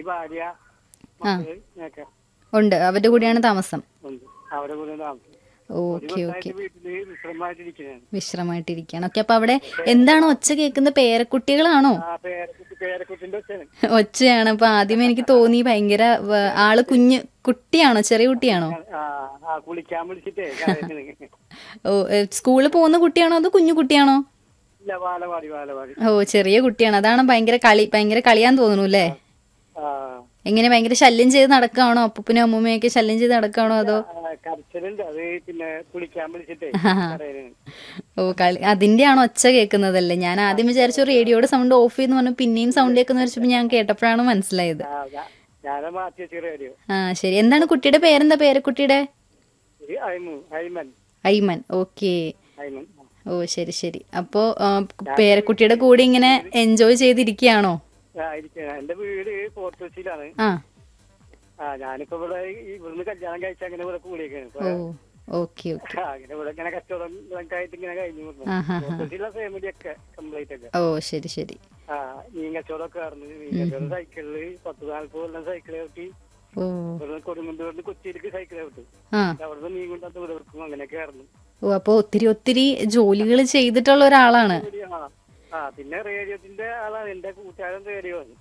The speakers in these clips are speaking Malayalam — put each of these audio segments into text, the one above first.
ഭാര്യ, ആ മക്കള് ഒക്കെ ഉണ്ട്, അവരുടെ കൂടെയാണ് താമസം. ഉണ്ട്. അവരുടെ കൂടെ താമസം. ഓക്കെ ഓക്കെ, വീട്ടില് വിശ്രമമായിട്ടിരിക്കുകയാണ്. വിശ്രമമായിട്ടിരിക്കുകയാണ്. ഓക്കെ, അപ്പൊ അവിടെ എന്താണ് ഒച്ച കേൾക്കുന്നത്? പേരക്കുട്ടികളാണോ? പേരക്കുട്ടിന്റെ ഒച്ചയാണ്. ഒച്ചയാണ്. അപ്പൊ ആദ്യമേ എനിക്ക് തോന്നി ഭയങ്കര ആള് കുട്ടിയാണോ, ചെറിയ കുട്ടിയാണോ? കുളിക്കാൻ വിളിച്ചിട്ടേ. ഓ, സ്കൂളിൽ പോകുന്ന കുട്ടിയാണോ അതോ കുഞ്ഞു കുട്ടിയാണോ? ഇല്ല, ബാലവാടി. ഓ, ചെറിയ കുട്ടിയാണ്. അതാണ് ഭയങ്കര കളിയാന്ന് തോന്നുന്നു അല്ലേ? എങ്ങനെ ഭയങ്കര ശല്യം ചെയ്ത് നടക്കാണോ? അപ്പൂപ്പനും അമ്മൂമ്മയൊക്കെ ശല്യം ചെയ്ത് നടക്കാണോ അതോ? കരച്ചിലുണ്ട്. അത് പിന്നെ കുളിക്കാൻ വിളിച്ചിട്ടേ. ഓ, അതിന്റെ ആണോ ഒച്ച കേൾക്കുന്നതല്ലേ? ഞാൻ ആദ്യം വിചാരിച്ചു റേഡിയോയുടെ സൗണ്ട് ഓഫ് ചെയ്തെന്ന് പറഞ്ഞു, പിന്നെയും സൗണ്ട് കേൾക്കുന്ന വെച്ചപ്പോ ഞാൻ കേട്ടപ്പോഴാണ് മനസ്സിലായത്. ആ ശരി. എന്താണ് കുട്ടിയുടെ പേരെന്താ? പേരക്കുട്ടിയുടെ ഐമൻ. ഓക്കെ. ഓ ശരി ശരി. അപ്പോ പേരക്കുട്ടിയുടെ കൂടെ ഇങ്ങനെ എൻജോയ് ചെയ്തിരിക്കുകയാണോ? എന്റെ വീട് ഫോർട്ട് കൊച്ചിയിലാണ്. ഞാനിപ്പോ ഇവിടുന്ന് കല്യാണം കഴിച്ച അങ്ങനെ ഇവിടെ കൂടിയൊക്കെയാണ്. Okay okay. അങ്ങനെ ഇവിടെ ഇങ്ങനെ കച്ചവടം ആയിട്ട് ഇങ്ങനെ കഴിഞ്ഞു. കൊച്ചിയിലെ ഫാമിലി ഒക്കെ കംപ്ലീറ്റ് ഒക്കെ. ഓ ശരി ശരി. മീൻ കച്ചവടമൊക്കെ ആയിരുന്നു. മീൻ കച്ചവടം സൈക്കിളില് 10-40 കൊല്ലം സൈക്കിള് ചവിട്ടി. കൊടുങ്ങല്ലൂരിന് കൊച്ചിയിലേക്ക് സൈക്കിൾ ചവിട്ടും. അവിടുന്ന് മീൻ കൊണ്ടു ഇവിടെ വെക്കും. അങ്ങനെയൊക്കെ ആയിരുന്നു. ഓ, അപ്പൊ ഒത്തിരി ജോലികൾ ചെയ്തിട്ടുള്ള ഒരാളാണ്. പിന്നെ റേഡിയോത്തിന്റെ ആളാണ്. എന്റെ കൂട്ടുകാരൻ റേഡിയോ ആണ്.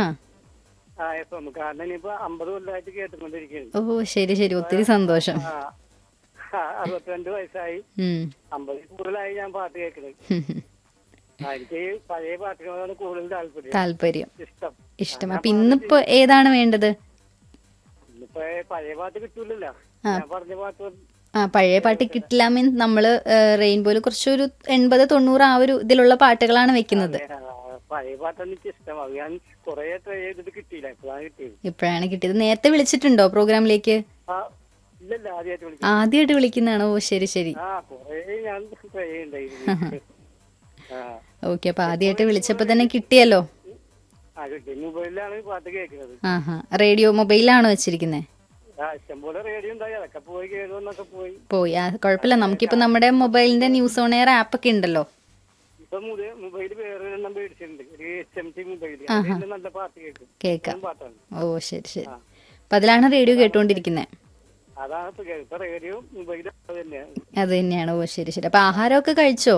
കാരണം ഇനിയിപ്പോ 50 കൊല്ലമായിട്ട് കേട്ടുകൊണ്ടിരിക്കുകയാണ്. ഓ ശരി ശരി. ഒത്തിരി സന്തോഷം. 62 വയസ്സായി. 50 കൂടുതലായി ഞാൻ പാട്ട് കേൾക്കുന്നത്. എനിക്ക് പഴയ പാട്ടുകളാണ് കൂടുതൽ താല്പര്യം, ഇഷ്ടം. അപ്പൊ ഇന്നിപ്പോ ഏതാണ് വേണ്ടത്? ഇന്നിപ്പോ പഴയ പാട്ട് കിട്ടൂലല്ലോ. ഞാൻ പറഞ്ഞ പാട്ട്. പഴയ പാട്ട് കിട്ടില്ല മീൻസ് നമ്മള് റെയിൻബോയില് കുറച്ചൊരു 80-90 ആ ഒരു ഇതിലുള്ള പാട്ടുകളാണ് വെക്കുന്നത്. പഴയ പാട്ടാണ് എനിക്ക് ഇഷ്ടം. അത് ഞാൻ കുറെ ട്രൈ ചെയ്തിട്ട് കിട്ടിയില്ല. ഇപ്പോഴാണ് കിട്ടിയത്. നേരത്തെ വിളിച്ചിട്ടുണ്ടോ പ്രോഗ്രാമിലേക്ക്? ഇല്ലല്ല, ആദ്യമായിട്ട് വിളിക്കുന്നതാണോ? ഓ ശരി ശരി. ഓക്കെ, അപ്പൊ ആദ്യമായിട്ട് വിളിച്ചപ്പോ തന്നെ കിട്ടിയല്ലോ. മൊബൈലിലാണ് പാട്ട് കേൾക്കുന്നത്. റേഡിയോ മൊബൈലിലാണോ വെച്ചിരിക്കുന്നത്? പോയി. കുഴപ്പമില്ല. നമുക്കിപ്പോ നമ്മുടെ മൊബൈലിന്റെ ന്യൂസ് ഓൺ എയർ ആപ്പ് ഒക്കെ ഉണ്ടല്ലോ. കേക്കാം. ഓ ശരി ശരി. അപ്പൊ അതിലാണ് റേഡിയോ കേട്ടോണ്ടിരിക്കുന്നത്. അത് തന്നെയാണ്. ഓ ശരി ശരി. അപ്പൊ ആഹാരമൊക്കെ കഴിച്ചോ?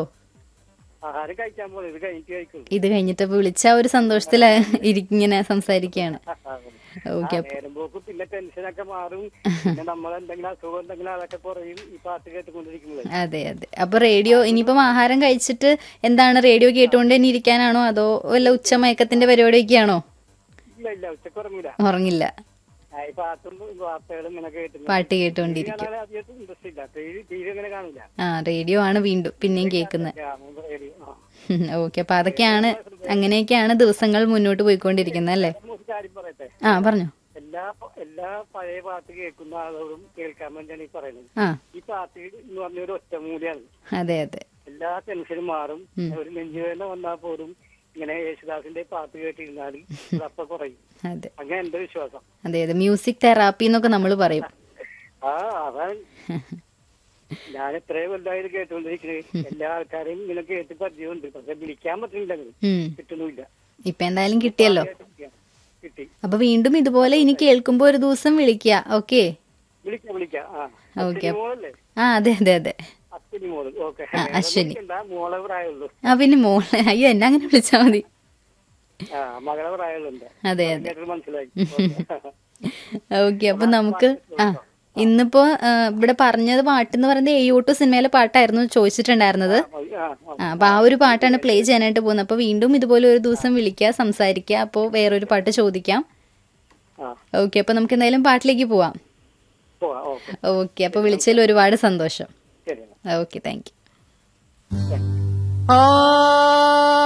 ഇത് കഴിഞ്ഞിട്ട് വിളിച്ച ഒരു സന്തോഷത്തില് ഇങ്ങനെ സംസാരിക്കുകയാണ്. ഓക്കെ. പിന്നെ ടെൻഷനൊക്കെ മാറും. നമ്മൾ എന്തെങ്കിലും അസുഖം ഉണ്ടെങ്കിൽ അതൊക്കെ കുറയും ഈ പാട്ട് കേട്ടുകൊണ്ടിരിക്കുന്നത്. അതെ അതെ. അപ്പൊ റേഡിയോ ഇനിയിപ്പം ആഹാരം കഴിച്ചിട്ട് എന്താണ് റേഡിയോ കേട്ടുകൊണ്ട് തന്നെ ഇരിക്കാനാണോ അതോ വല്ല ഉച്ചമയക്കത്തിന്റെ പരിപാടിയൊക്കെയാണോ? ഇല്ല, ഉച്ചക്ക് ഉറങ്ങില്ല. പാട്ട് കേട്ടോണ്ടിരിക്കും. റേഡിയോ ആണ് വീണ്ടും പിന്നെയും കേൾക്കുന്നത്. ഓക്കെ, അപ്പൊ അതൊക്കെയാണ്, അങ്ങനെയൊക്കെയാണ് ദിവസങ്ങൾ മുന്നോട്ട് പോയിക്കൊണ്ടിരിക്കുന്നത് അല്ലേ? പറഞ്ഞോ. എല്ലാ പഴയ പാട്ട് കേൾക്കുന്ന ആളോടും കേൾക്കാൻ വേണ്ടിയാണ് ഈ പറയുന്നത്. ഈ പാട്ട് എന്ന് പറഞ്ഞ ഒരു ഒറ്റമൂലിയാണ്. അതെ അതെ. എല്ലാ ടെൻഷനും മാറും. ഒരു നെഞ്ചുവേദന വന്നാൽ പോലും ഇങ്ങനെ യേശുദാസിന്റെ പാട്ട് കേട്ടിരുന്നാൽ അപ്പൊ കുറയും. അങ്ങനെ എന്റെ വിശ്വാസം. അതെ അതെ. മ്യൂസിക് തെറാപ്പി എന്നൊക്കെ നമ്മൾ പറയും. അതാണ്. ഞാൻ എത്രയോ കൊല്ലമായിട്ട് കേട്ടുകൊണ്ടിരിക്കുന്നത്. എല്ലാ ആൾക്കാരെയും ഇങ്ങനെ കേട്ട് പരിചയമുണ്ട്. പക്ഷെ വിളിക്കാൻ പറ്റുന്നില്ല, കിട്ടുന്നില്ല. ഇപ്പൊ എന്തായാലും കിട്ടിയല്ലോ. അപ്പൊ വീണ്ടും ഇതുപോലെ ഇനി കേൾക്കുമ്പോ ഒരു ദിവസം വിളിക്കുക. ഓക്കെ. ഓക്കെ. അതെ അതെ അതെ. അശ്വിനി. പിന്നെ മോളെ. അയ്യോ, എന്നെ അങ്ങനെ വിളിച്ചാ മതി. അതെ അതെ. ഓക്കെ, അപ്പൊ നമുക്ക് ഇന്നിപ്പോ ഇവിടെ പറഞ്ഞത് പാട്ടെന്ന് പറയുന്നത് എയ്യോട്ടു സിനിമയിലെ പാട്ടായിരുന്നു ചോദിച്ചിട്ടുണ്ടായിരുന്നത്. അപ്പൊ ആ ഒരു പാട്ടാണ് പ്ലേ ചെയ്യാനായിട്ട് പോകുന്നത്. അപ്പൊ വീണ്ടും ഇതുപോലെ ഒരു ദിവസം വിളിക്കുക, സംസാരിക്കുക. അപ്പൊ വേറൊരു പാട്ട് ചോദിക്കാം. ഓക്കെ, അപ്പൊ നമുക്ക് എന്തായാലും പാട്ടിലേക്ക് പോവാം. ഓക്കെ, അപ്പൊ വിളിച്ചതിൽ ഒരുപാട് സന്തോഷം. Okay, thank you.